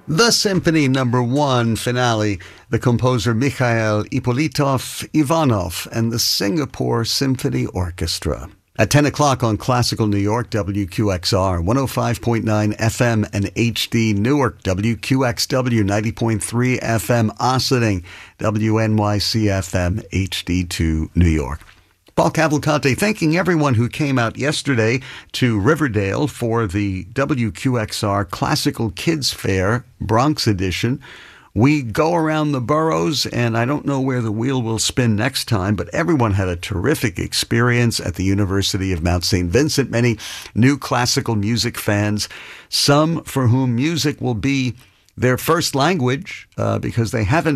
The Symphony Number 1 finale, the composer Mikhail Ippolitov Ivanov and the Singapore Symphony Orchestra. At 10 o'clock on Classical New York, WQXR, 105.9 FM and HD Newark, WQXW, 90.3 FM Ossining, WNYC FM HD2 New York. Paul Cavalcante thanking everyone who came out yesterday to Riverdale for the WQXR Classical Kids Fair, Bronx edition. We go around the boroughs, and I don't know where the wheel will spin next time, but everyone had a terrific experience at the University of Mount St. Vincent. Many new classical music fans, some for whom music will be their first language because they haven't